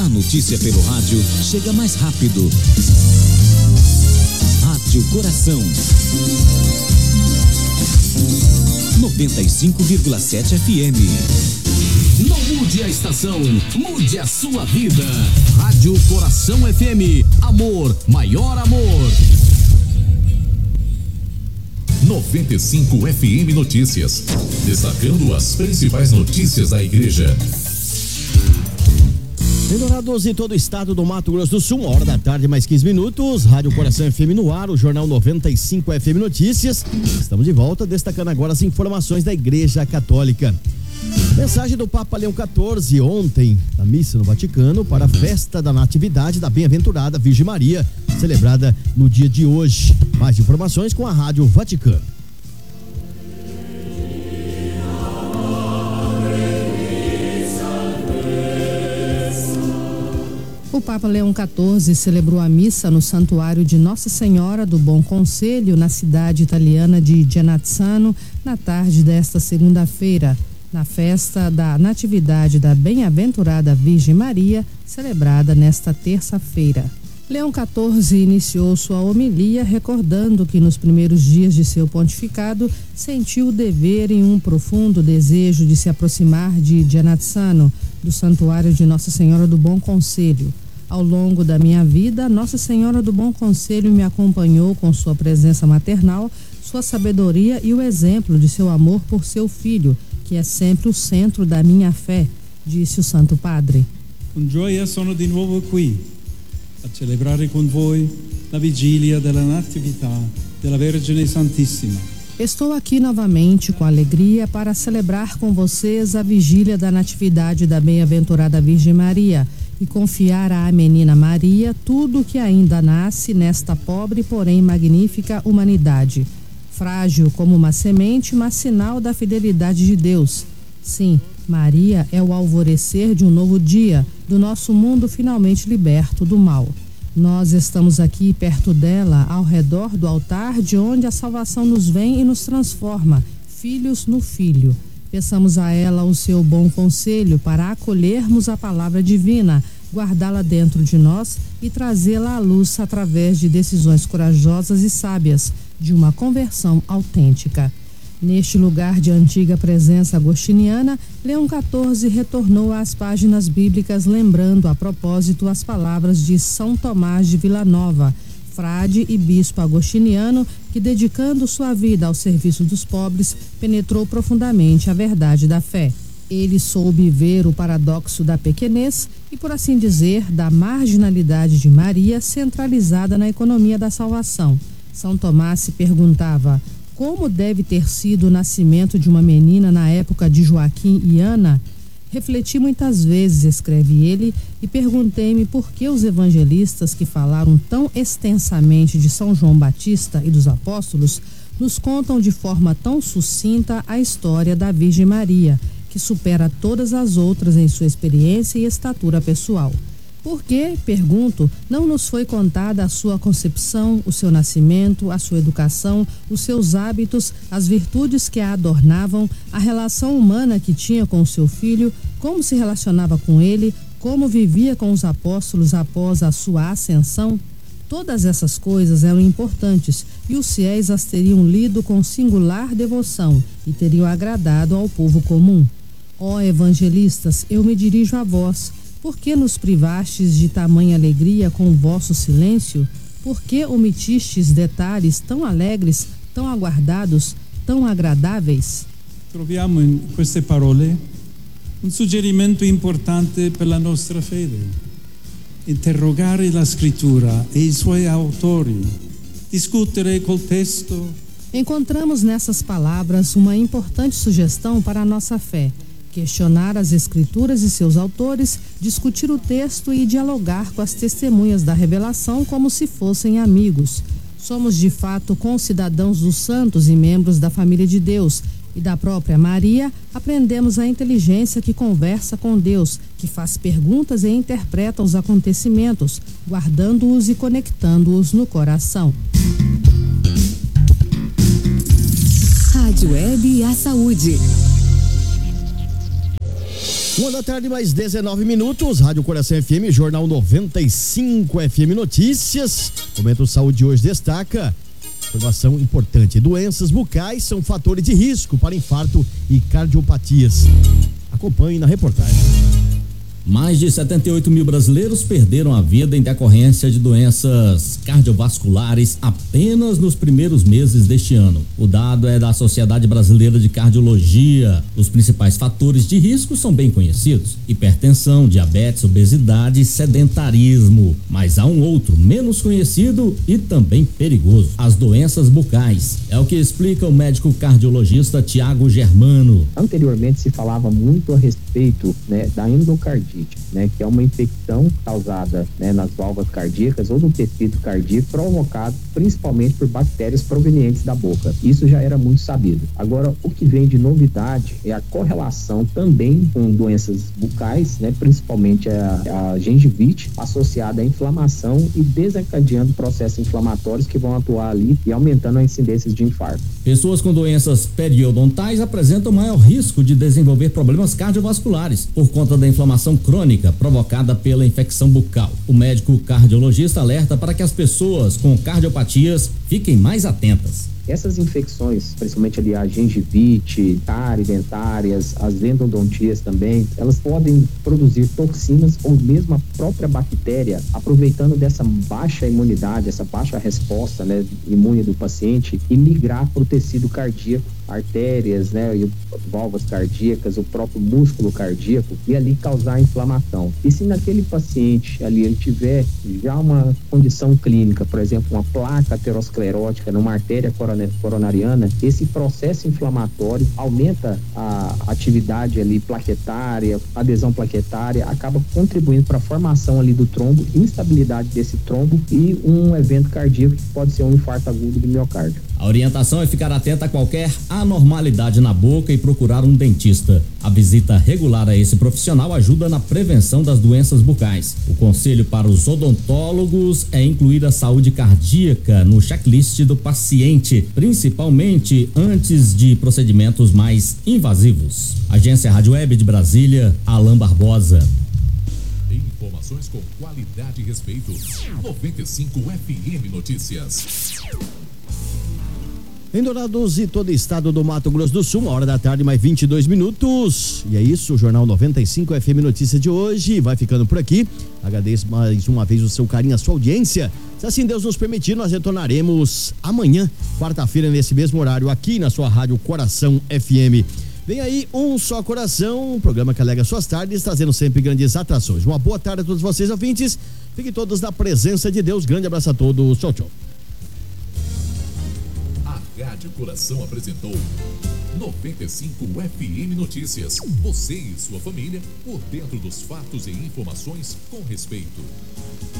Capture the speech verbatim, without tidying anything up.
A notícia pelo rádio chega mais rápido. Rádio Coração noventa e cinco vírgula sete F M. Não mude a estação, mude a sua vida. Rádio Coração F M. Amor, maior amor. noventa e cinco F M Notícias. Destacando as principais notícias da igreja. Melhorados em todo o estado do Mato Grosso do Sul, uma hora da tarde, mais quinze minutos. Rádio Coração F M no ar, o Jornal noventa e cinco F M Notícias. Estamos de volta, destacando agora as informações da Igreja Católica. Mensagem do Papa Leão quatorze, ontem, na missa no Vaticano, para a festa da Natividade da Bem-aventurada Virgem Maria, celebrada no dia de hoje. Mais informações com a Rádio Vaticano. O Papa Leão quatorze celebrou a missa no Santuário de Nossa Senhora do Bom Conselho, na cidade italiana de Genazzano, na tarde desta segunda-feira, na festa da Natividade da Bem-aventurada Virgem Maria, celebrada nesta terça-feira. Leão quatorze iniciou sua homilia recordando que nos primeiros dias de seu pontificado sentiu o dever e um profundo desejo de se aproximar de Genazzano, do Santuário de Nossa Senhora do Bom Conselho. Ao longo da minha vida, Nossa Senhora do Bom Conselho me acompanhou com sua presença maternal, sua sabedoria e o exemplo de seu amor por seu filho, que é sempre o centro da minha fé, disse o Santo Padre. Con gioia sono di nuovo qui a celebrare con voi la vigilia della Natività della Vergine Santissima. Estou aqui novamente com alegria para celebrar com vocês a vigília da Natividade da Bem-aventurada Virgem Maria e confiar à menina Maria tudo que ainda nasce nesta pobre, porém magnífica humanidade. Frágil como uma semente, mas sinal da fidelidade de Deus. Sim, Maria é o alvorecer de um novo dia, do nosso mundo finalmente liberto do mal. Nós estamos aqui perto dela, ao redor do altar de onde a salvação nos vem e nos transforma, filhos no Filho. Peçamos a ela o seu bom conselho para acolhermos a palavra divina, guardá-la dentro de nós e trazê-la à luz através de decisões corajosas e sábias, de uma conversão autêntica. Neste lugar de antiga presença agostiniana, Leão quatorze retornou às páginas bíblicas, lembrando a propósito as palavras de São Tomás de Vilanova, frade e bispo agostiniano que, dedicando sua vida ao serviço dos pobres, penetrou profundamente a verdade da fé. Ele soube ver o paradoxo da pequenez e, por assim dizer, da marginalidade de Maria centralizada na economia da salvação. São Tomás se perguntava: como deve ter sido o nascimento de uma menina na época de Joaquim e Ana? Refleti muitas vezes, escreve ele, e perguntei-me por que os evangelistas que falaram tão extensamente de São João Batista e dos apóstolos nos contam de forma tão sucinta a história da Virgem Maria, que supera todas as outras em sua experiência e estatura pessoal. Por que, pergunto, não nos foi contada a sua concepção, o seu nascimento, a sua educação, os seus hábitos, as virtudes que a adornavam, a relação humana que tinha com o seu filho, como se relacionava com ele, como vivia com os apóstolos após a sua ascensão? Todas essas coisas eram importantes e os fiéis as teriam lido com singular devoção e teriam agradado ao povo comum. Ó evangelistas, eu me dirijo a vós. Por que nos privastes de tamanha alegria com o vosso silêncio? Por que omitistes detalhes tão alegres, tão aguardados, tão agradáveis? Troviamo in queste parole un suggerimento importante per la nostra fede. Interrogare la scrittura e i suoi autori, discutere col testo. Encontramos nessas palavras uma importante sugestão para a nossa fé. Questionar as escrituras e seus autores, discutir o texto e dialogar com as testemunhas da revelação como se fossem amigos. Somos de fato concidadãos dos santos e membros da família de Deus, e da própria Maria aprendemos a inteligência que conversa com Deus, que faz perguntas e interpreta os acontecimentos, guardando-os e conectando-os no coração. Rádio Web e a Saúde. Uma da tarde, mais dezenove minutos, Rádio Coração F M, Jornal noventa e cinco F M Notícias. Momento Saúde hoje destaca informação importante: doenças bucais são fatores de risco para infarto e cardiopatias. Acompanhe na reportagem. Mais de setenta e oito mil brasileiros perderam a vida em decorrência de doenças cardiovasculares apenas nos primeiros meses deste ano. O dado é da Sociedade Brasileira de Cardiologia. Os principais fatores de risco são bem conhecidos: hipertensão, diabetes, obesidade e sedentarismo. Mas há um outro, menos conhecido e também perigoso: as doenças bucais. É o que explica o médico cardiologista Tiago Germano. Anteriormente se falava muito a respeito, né, da endocardite, né, que é uma infecção causada, né, nas válvulas cardíacas ou no tecido cardíaco, provocado principalmente por bactérias provenientes da boca. Isso já era muito sabido. Agora, o que vem de novidade é a correlação também com doenças bucais, né, principalmente a, a gengivite, associada à inflamação e desencadeando processos inflamatórios que vão atuar ali e aumentando a incidência de infarto. Pessoas com doenças periodontais apresentam maior risco de desenvolver problemas cardiovasculares por conta da inflamação crônica provocada pela infecção bucal. O médico cardiologista alerta para que as pessoas com cardiopatias fiquem mais atentas. Essas infecções, principalmente ali a gengivite, cárie dentárias, as endodontias também, elas podem produzir toxinas ou mesmo a própria bactéria, aproveitando dessa baixa imunidade, essa baixa resposta, né, imune do paciente, e migrar para o tecido cardíaco, artérias, né, e válvulas cardíacas, o próprio músculo cardíaco, e ali causar inflamação. E se naquele paciente ali ele tiver já uma condição clínica, por exemplo, uma placa aterosclerótica numa artéria coronariana, esse processo inflamatório aumenta a atividade ali plaquetária, adesão plaquetária, acaba contribuindo para a formação ali do trombo, instabilidade desse trombo e um evento cardíaco que pode ser um infarto agudo do miocárdio. A orientação é ficar atenta a qualquer anormalidade na boca e procurar um dentista. A visita regular a esse profissional ajuda na prevenção das doenças bucais. O conselho para os odontólogos é incluir a saúde cardíaca no checklist do paciente, principalmente antes de procedimentos mais invasivos. Agência Rádio Web de Brasília, Alain Barbosa. Informações com qualidade e respeito. noventa e cinco F M Notícias. Em Dourados e todo o estado do Mato Grosso do Sul, uma hora da tarde, mais vinte e dois minutos. E é isso, o Jornal noventa e cinco F M Notícia de hoje vai ficando por aqui. Agradeço mais uma vez o seu carinho, a sua audiência. Se assim Deus nos permitir, nós retornaremos amanhã, quarta-feira, nesse mesmo horário, aqui na sua rádio Coração F M. Vem aí Um Só Coração, um programa que alega suas tardes, trazendo sempre grandes atrações. Uma boa tarde a todos vocês, ouvintes. Fiquem todos na presença de Deus. Grande abraço a todos. Tchau, tchau. Rádio Coração apresentou noventa e cinco F M Notícias. Você e sua família por dentro dos fatos e informações com respeito.